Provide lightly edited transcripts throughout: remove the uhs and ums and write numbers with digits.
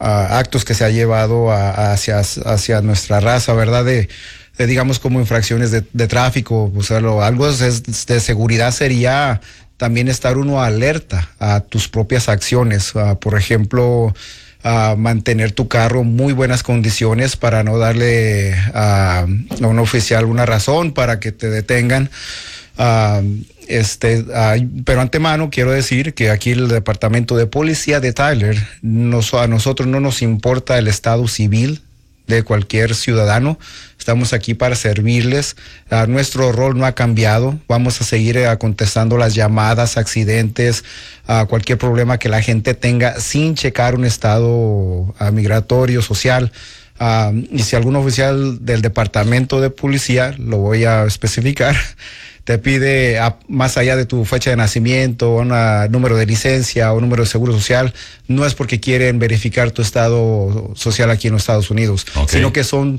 actos que se ha llevado hacia nuestra raza, ¿verdad? Digamos como infracciones de tráfico, o sea, algo de seguridad sería también estar uno alerta a tus propias acciones, por ejemplo, mantener tu carro en muy buenas condiciones para no darle a un oficial una razón para que te detengan. Pero antemano quiero decir que aquí el Departamento de Policía de Tyler, a nosotros no nos importa el estado civil de cualquier ciudadano. Estamos aquí para servirles. Nuestro rol no ha cambiado. Vamos a seguir contestando las llamadas, accidentes, cualquier problema que la gente tenga sin checar un estado migratorio, social. Y si algún oficial del Departamento de Policía, lo voy a especificar, te pide más allá de tu fecha de nacimiento, un número de licencia o número de seguro social, no es porque quieren verificar tu estado social aquí en los Estados Unidos, sino que son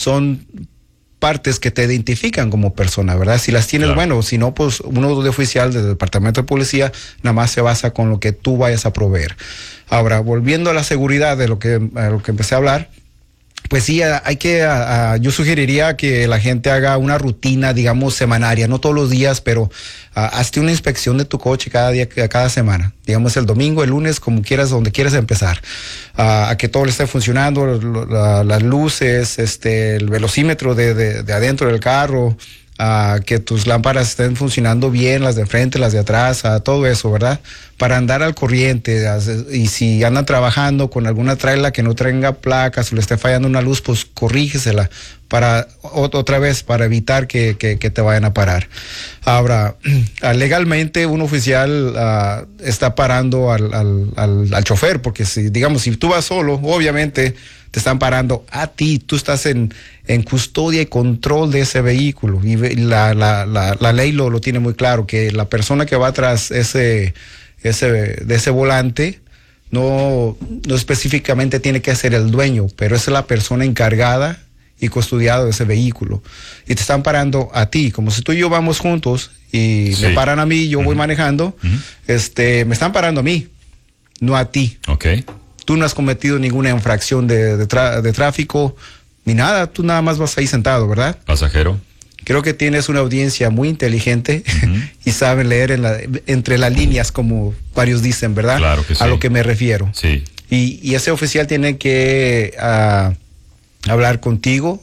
partes que te identifican como persona, ¿verdad? Si las tienes, bueno, si no, pues uno de oficial del Departamento de Policía nada más se basa con lo que tú vayas a proveer. Ahora, volviendo a la seguridad de lo que empecé a hablar, pues sí, yo sugeriría que la gente haga una rutina, digamos, semanaria, no todos los días, pero hazte una inspección de tu coche cada día, cada semana. Digamos, el domingo, el lunes, como quieras, donde quieras empezar. A que todo le esté funcionando, las luces, el velocímetro de adentro del carro, que tus lámparas estén funcionando bien, las de frente, las de atrás, todo eso, ¿verdad? Para andar al corriente. Y si andan trabajando con alguna traila que no tenga placas o le esté fallando una luz, pues corrígesela para otra vez, para evitar que te vayan a parar. Ahora, legalmente un oficial está parando al chofer, porque si tú vas solo, obviamente te están parando a ti, tú estás en custodia y control de ese vehículo, y la ley lo tiene muy claro, que la persona que va atrás de ese volante no específicamente tiene que ser el dueño, pero es la persona encargada y custodiada de ese vehículo, y te están parando a ti, como si tú y yo vamos juntos y me paran a mí, yo voy manejando, me están parando a mí, no a ti. Okay. Tú no has cometido ninguna infracción de tráfico, ni nada, tú nada más vas ahí sentado, ¿verdad? Pasajero. Creo que tienes una audiencia muy inteligente y saben leer entre las líneas, como varios dicen, ¿verdad? Claro que sí. A lo que me refiero. Sí. Y ese oficial tiene que hablar contigo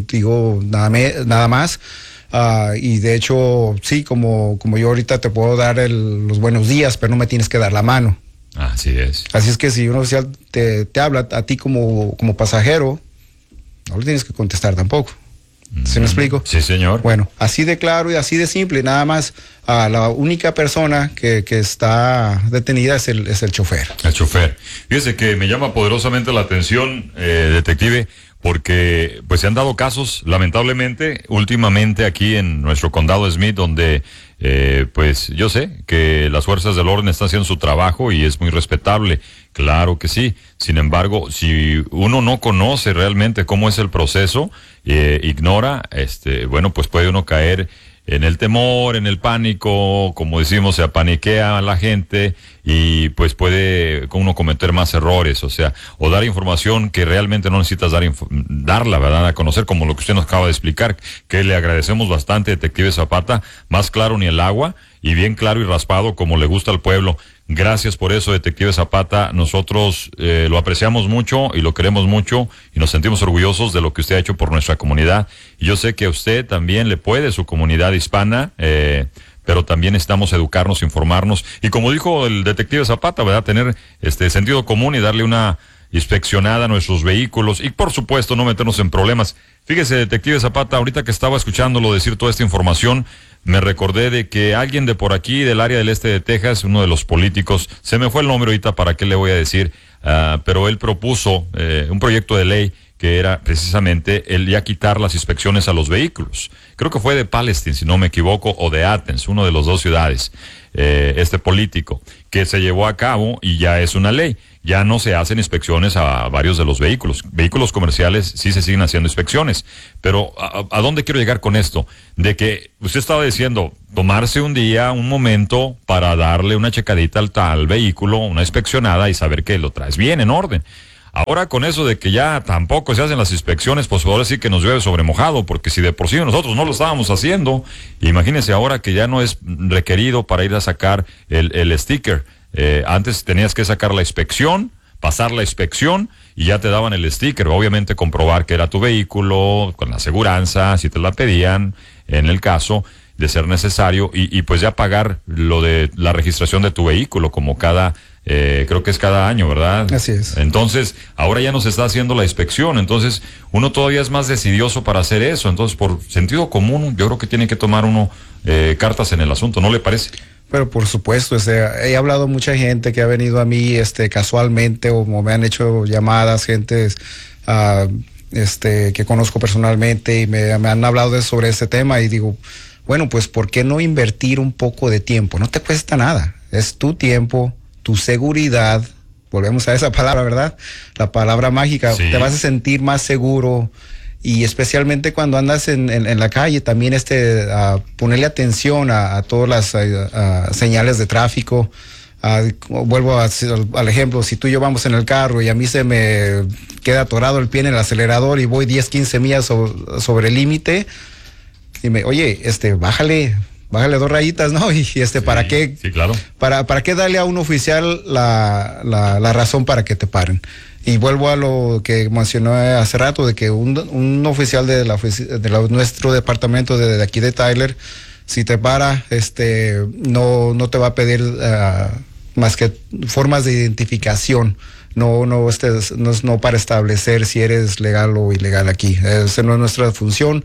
nada más. Y de hecho, sí, como yo ahorita te puedo dar los buenos días, pero no me tienes que dar la mano. Así es. Así es que si un oficial te habla a ti como pasajero, no le tienes que contestar tampoco. ¿Sí me explico? Sí, señor. Bueno, así de claro y así de simple, nada más la única persona que está detenida es el chofer. El chofer. Fíjese que me llama poderosamente la atención, detective, porque pues se han dado casos, lamentablemente, últimamente aquí en nuestro condado Smith, donde pues yo sé que las fuerzas del orden están haciendo su trabajo y es muy respetable, claro que sí. Sin embargo, si uno no conoce realmente cómo es el proceso, ignora, bueno, pues puede uno caer en el temor, en el pánico, como decimos, se apaniquea a la gente y pues puede uno cometer más errores, o sea, o dar información que realmente no necesitas darla, ¿verdad? A conocer, como lo que usted nos acaba de explicar, que le agradecemos bastante, detective Zapata, más claro ni el agua y bien claro y raspado como le gusta al pueblo. Gracias por eso, detective Zapata. Nosotros lo apreciamos mucho y lo queremos mucho y nos sentimos orgullosos de lo que usted ha hecho por nuestra comunidad. Y yo sé que a usted también le puede su comunidad hispana, pero también necesitamos educarnos, informarnos. Y como dijo el detective Zapata, ¿verdad? Tener sentido común y darle una inspeccionada a nuestros vehículos y, por supuesto, no meternos en problemas. Fíjese, detective Zapata, ahorita que estaba escuchándolo decir toda esta información, me recordé de que alguien de por aquí, del área del este de Texas, uno de los políticos, se me fue el nombre ahorita, ¿para qué le voy a decir? Pero él propuso un proyecto de ley que era precisamente el ya quitar las inspecciones a los vehículos. Creo que fue de Palestine, si no me equivoco, o de Athens, uno de las dos ciudades, político, que se llevó a cabo y ya es una ley. Ya no se hacen inspecciones a varios de los vehículos. Vehículos comerciales sí se siguen haciendo inspecciones. Pero ¿a dónde quiero llegar con esto? De que usted estaba diciendo, tomarse un día, un momento para darle una checadita al vehículo, una inspeccionada y saber que lo traes bien, en orden. Ahora con eso de que ya tampoco se hacen las inspecciones, pues ahora sí que nos llueve sobre mojado, porque si de por sí nosotros no lo estábamos haciendo, imagínense ahora que ya no es requerido para ir a sacar el sticker. Antes tenías que sacar la inspección, pasar la inspección y ya te daban el sticker, obviamente comprobar que era tu vehículo, con la aseguranza, si te la pedían, en el caso de ser necesario, y pues ya pagar lo de la registración de tu vehículo, como creo que es cada año, ¿verdad? Así es. Entonces, ahora ya nos está haciendo la inspección, entonces uno todavía es más decidioso para hacer eso, entonces por sentido común, yo creo que tiene que tomar uno cartas en el asunto, ¿no le parece? Pero por supuesto, he hablado mucha gente que ha venido a mí casualmente o me han hecho llamadas, gentes que conozco personalmente y me han hablado sobre ese tema y digo, bueno, pues ¿por qué no invertir un poco de tiempo? No te cuesta nada, es tu tiempo, tu seguridad, volvemos a esa palabra, ¿verdad? La palabra mágica, sí. Te vas a sentir más seguro. Y especialmente cuando andas en la calle, también ponerle atención a todas las señales de tráfico. Vuelvo al ejemplo, si tú y yo vamos en el carro y a mí se me queda atorado el pie en el acelerador y voy 10, 15 millas sobre el límite, dime, oye, bájale 2 rayitas, ¿no? Y ¿para qué? Sí, claro. ¿Para qué darle a un oficial la razón para que te paren? Y vuelvo a lo que mencionó hace rato, de que un oficial de nuestro departamento de aquí de Tyler, si te para, no te va a pedir más que formas de identificación, no para establecer si eres legal o ilegal aquí. Esa no es nuestra función.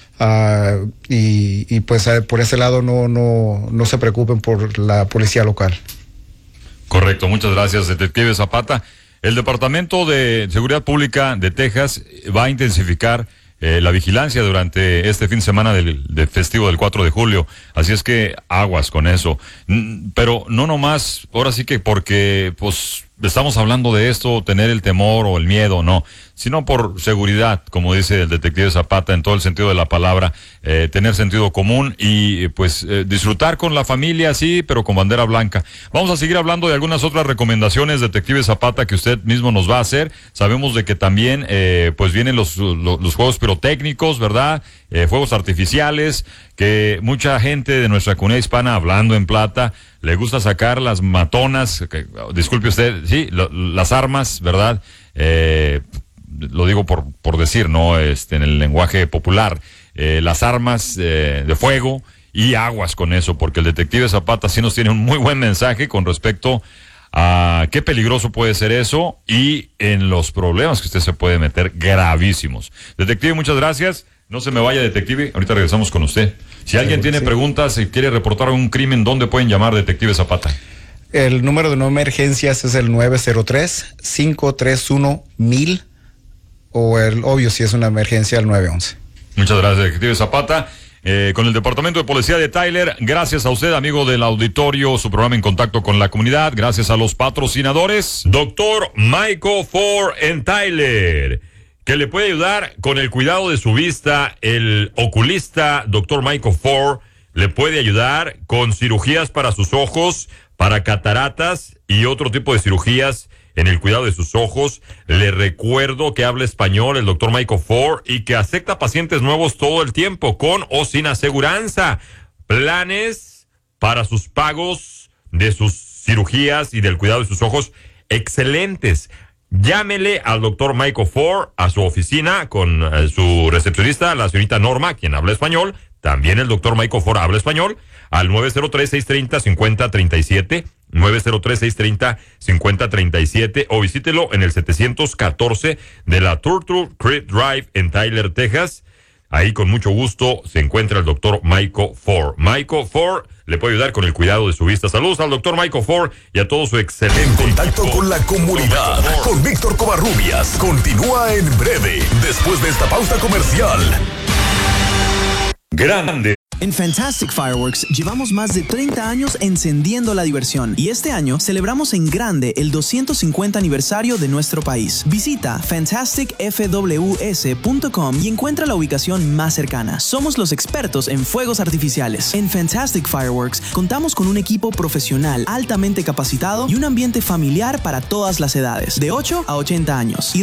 Y pues por ese lado no se preocupen por la policía local. Correcto, muchas gracias, detective Zapata. El Departamento de Seguridad Pública de Texas va a intensificar la vigilancia durante este fin de semana del festivo del 4 de julio. Así es que aguas con eso. Pero no nomás, ahora sí que porque pues estamos hablando de esto, tener el temor o el miedo, no, sino por seguridad, como dice el detective Zapata, en todo el sentido de la palabra, tener sentido común y pues disfrutar con la familia, sí, pero con bandera blanca. Vamos a seguir hablando de algunas otras recomendaciones, detective Zapata, que usted mismo nos va a hacer. Sabemos de que también pues vienen los juegos pirotécnicos, ¿verdad? Fuegos artificiales, que mucha gente de nuestra comunidad hispana, hablando en plata, le gusta sacar las matonas, disculpe usted, sí, las armas, ¿verdad? Lo digo por decir, ¿no? En el lenguaje popular, las armas de fuego, y aguas con eso, porque el detective Zapata sí nos tiene un muy buen mensaje con respecto a qué peligroso puede ser eso y en los problemas que usted se puede meter gravísimos. Detective, muchas gracias. No se me vaya, detective. Ahorita regresamos con usted. Si alguien tiene preguntas y quiere reportar un crimen, ¿dónde pueden llamar, detective Zapata? El número de no emergencias es el 903-531-1000 o obvio si es una emergencia, el 911. Muchas gracias, detective Zapata. Con el Departamento de Policía de Tyler, gracias a usted, amigo del auditorio, su programa En Contacto con la Comunidad, gracias a los patrocinadores, Dr. Michael Ford en Tyler, que le puede ayudar con el cuidado de su vista. El oculista Dr. Michael Ford le puede ayudar con cirugías para sus ojos, para cataratas y otro tipo de cirugías en el cuidado de sus ojos. Le recuerdo que habla español el Dr. Michael Ford y que acepta pacientes nuevos todo el tiempo, con o sin aseguranza. Planes para sus pagos de sus cirugías y del cuidado de sus ojos excelentes. Llámele al Dr. Michael Ford a su oficina con su recepcionista, la señorita Norma, quien habla español. También el Dr. Michael Ford habla español, al 903-630-5037, 903-630-5037, o visítelo en el 714 de la Turtle Creek Drive en Tyler, Texas. Ahí con mucho gusto se encuentra el Dr. Michael Ford. Michael Ford le puede ayudar con el cuidado de su vista. Saludos al Dr. Michael Ford y a todo su excelente En Contacto equipo. Con la Comunidad, con Víctor Covarrubias. Continúa en breve, después de esta pausa comercial. Grande. En Fantastic Fireworks llevamos más de 30 años encendiendo la diversión y este año celebramos en grande el 250 aniversario de nuestro país. Visita fantasticfws.com y encuentra la ubicación más cercana. Somos los expertos en fuegos artificiales. En Fantastic Fireworks contamos con un equipo profesional altamente capacitado y un ambiente familiar para todas las edades, de 8 a 80 años.